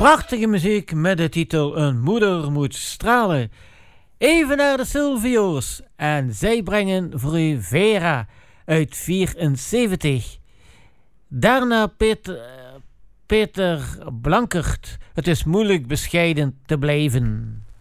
Prachtige muziek met de titel Een moeder moet stralen. Even naar de Silvio's. En zij brengen voor u Vera uit 74. Daarna Peter Blankert. Het is moeilijk bescheiden te blijven.